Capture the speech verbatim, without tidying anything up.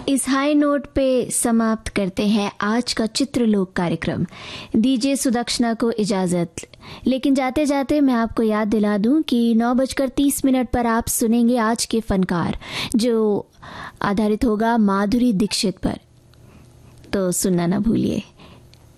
इस high note पे समाप्त करते हैं आज का चित्रलोक कार्यक्रम। दीजिए सुदक्षिणा को इजाजत, लेकिन जाते जाते मैं आपको याद दिला दूं कि नौ बजकर तीस मिनट पर आप सुनेंगे आज के फनकार, जो आधारित होगा माधुरी दीक्षित पर, तो सुनना ना भूलिए।